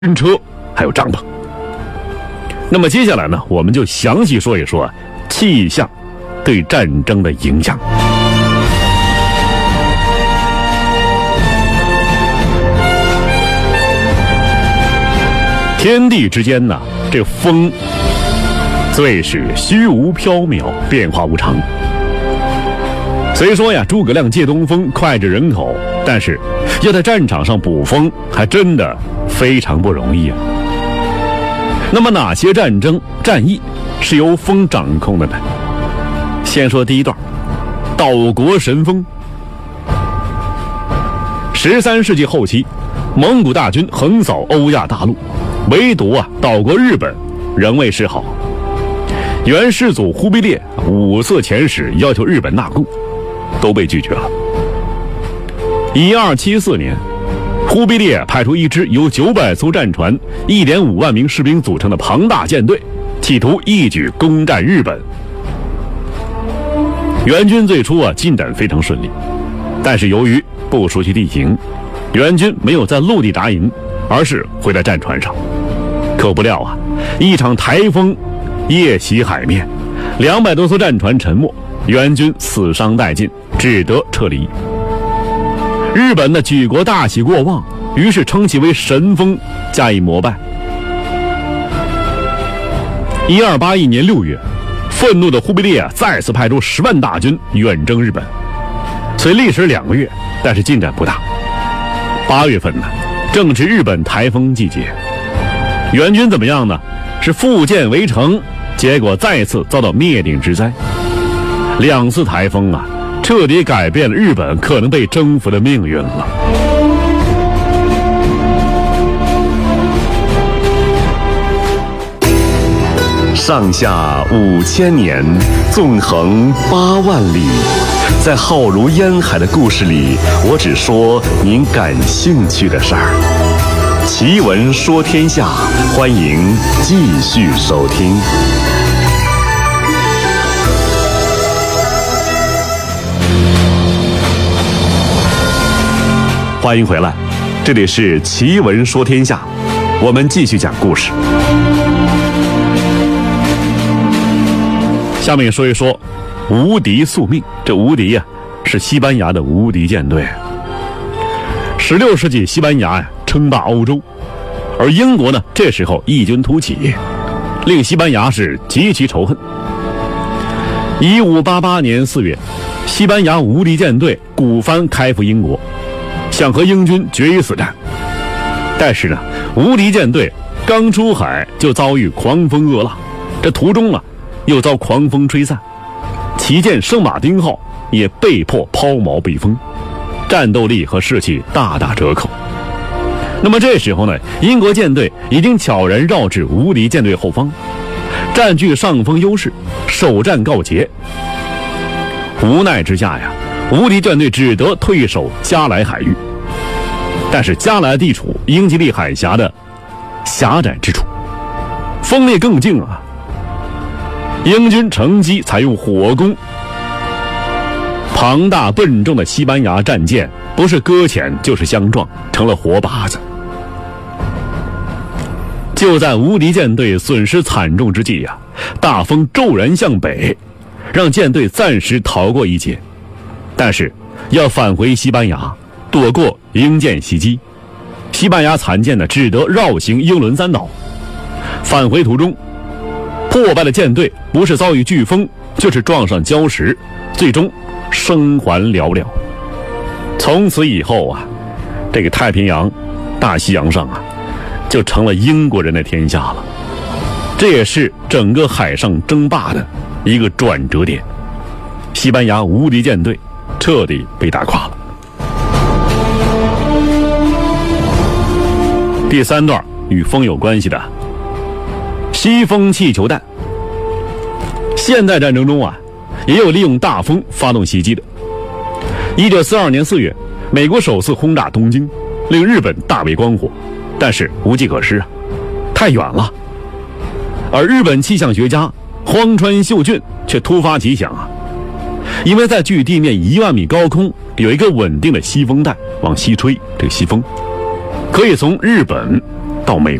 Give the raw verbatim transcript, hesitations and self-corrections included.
人车还有帐篷。那么接下来呢，我们就详细说一说气象对战争的影响。天地之间呢，这风最是虚无缥缈，变化无常。虽说呀，诸葛亮借东风脍炙人口，但是要在战场上捕风，还真的非常不容易啊。那么哪些战争战役是由风掌控的呢？先说第一段，岛国神风。十三世纪后期，蒙古大军横扫欧亚大陆，唯独啊岛国日本仍未示好。元世祖忽必烈五次遣使要求日本纳贡，都被拒绝了。一二七四年，忽必烈派出一支由九百艘战船、一点五万名士兵组成的庞大舰队，企图一举攻占日本。元军最初啊进展非常顺利，但是由于不熟悉地形，元军没有在陆地扎营，而是回到战船上。可不料啊，一场台风夜袭海面，两百多艘战船沉没，元军死伤殆尽，只得撤离。日本的举国大喜过望，于是称其为神风，加以膜拜。一二八一年六月，愤怒的忽必烈啊再次派出十万大军远征日本，虽历时两个月，但是进展不大。八月份呢，正值日本台风季节，元军怎么样呢？是复建围城，结果再次遭到灭顶之灾。两次台风啊，彻底改变了日本可能被征服的命运了。 上下五千年，纵横八万里，在浩如烟海的故事里，我只说您感兴趣的事儿。奇闻说天下，欢迎继续收听。欢迎回来，这里是奇闻说天下，我们继续讲故事。 下面说一说无敌宿命。这无敌呀、啊，是西班牙的无敌舰队。十六世纪，西班牙呀、啊、称霸欧洲，而英国呢，这时候异军突起，令西班牙是极其仇恨。一五八八年四月，西班牙无敌舰队鼓帆开赴英国，想和英军决一死战。但是呢，无敌舰队刚出海就遭遇狂风恶浪，这途中啊又遭狂风吹散，旗舰圣马丁号也被迫抛锚避风，战斗力和士气大打折扣。那么这时候呢，英国舰队已经悄然绕至无敌舰队后方，占据上风优势，首战告捷。无奈之下呀，无敌舰队只得退守加莱海域。但是加莱地处英吉利海峡的狭窄之处，风力更劲啊。英军乘机采用火攻，庞大笨重的西班牙战舰不是搁浅就是相撞，成了活靶子。就在无敌舰队损失惨重之际呀、啊，大风骤然向北，让舰队暂时逃过一劫。但是要返回西班牙，躲过英舰袭击，西班牙残舰呢只得绕行英伦三岛。返回途中，破败的舰队不是遭遇飓风，就是撞上礁石，最终生还寥寥。从此以后啊，这个太平洋、大西洋上啊，就成了英国人的天下了。这也是整个海上争霸的一个转折点。西班牙无敌舰队彻底被打垮了。第三段与风有关系的西风气球弹。现代战争中啊，也有利用大风发动袭击的。一九四二年四月，美国首次轰炸东京，令日本大为光火，但是无计可施啊，太远了。而日本气象学家荒川秀俊却突发奇想啊，因为在距地面一万米高空有一个稳定的西风带往西吹，这个西风可以从日本到美